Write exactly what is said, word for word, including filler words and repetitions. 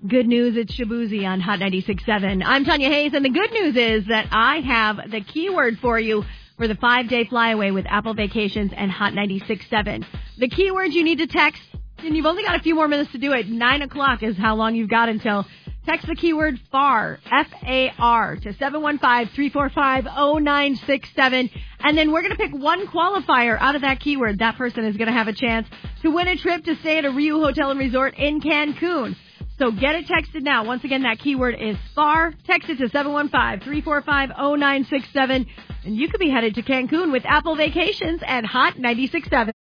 Good news, it's Shabuzi on Hot ninety-six point seven. I'm Tanya Hayes, and the good news is that I have the keyword for you for the five-day flyaway with Apple Vacations and Hot ninety-six point seven. The keyword you need to text, and you've only got a few more minutes to do it. nine o'clock is how long you've got until. Text the keyword FAR, F A R, to seven one five, three four five, zero nine six seven. And then we're going to pick one qualifier out of that keyword. That person is going to have a chance to win a trip to stay at a Riu Hotel and Resort in Cancun. So get it texted now. Once again, that keyword is FAR. Text it to seven one five, three four five, zero nine six seven. And you could be headed to Cancun with Apple Vacations and Hot ninety-six point seven.